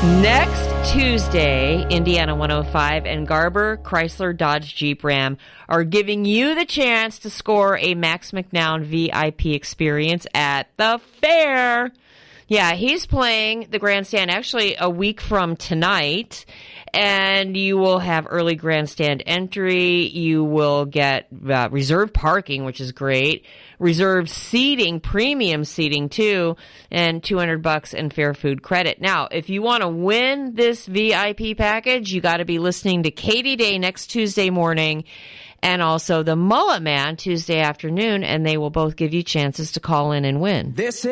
Next Tuesday, Indiana 105 and Garber Chrysler Dodge Jeep Ram are giving you the chance to score a Max McNown VIP experience at the fair. Yeah, he's playing the grandstand actually a week from tonight, and you will have early grandstand entry. You will get reserved parking, which is great. Reserved seating, premium seating too, and $200 in fair food credit. Now, if you want to win this VIP package, you got to be listening to Katie Day next Tuesday morning, and also the Mullet Man Tuesday afternoon, and they will both give you chances to call in and win.